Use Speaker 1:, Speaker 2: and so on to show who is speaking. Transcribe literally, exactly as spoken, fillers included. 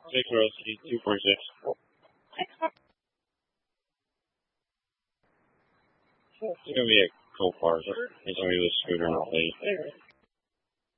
Speaker 1: six Rosity, two four six. It's going to be a Copart. It's going to be the scooter, not late.